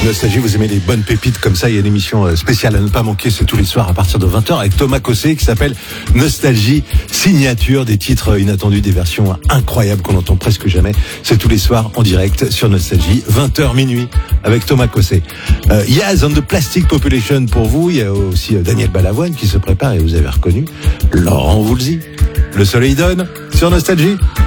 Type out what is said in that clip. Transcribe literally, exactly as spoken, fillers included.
Nostalgie, vous aimez les bonnes pépites comme ça, il y a une émission spéciale à ne pas manquer, c'est tous les soirs à partir de vingt heures avec Thomas Cossé qui s'appelle Nostalgie Signature, des titres inattendus, des versions incroyables qu'on entend presque jamais. C'est tous les soirs en direct sur Nostalgie, vingt heures minuit avec Thomas Cossé. Euh, Yaz on the Plastic Population pour vous, il y a aussi Daniel Balavoine qui se prépare et vous avez reconnu Laurent Voulzy. Le soleil donne sur Nostalgie.